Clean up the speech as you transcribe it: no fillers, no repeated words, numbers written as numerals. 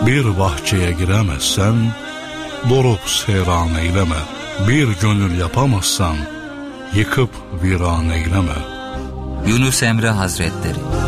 Bir bahçeye giremezsen durup seyran eyleme. Bir gönül yapamazsan yıkıp viran eyleme. Yunus Emre Hazretleri.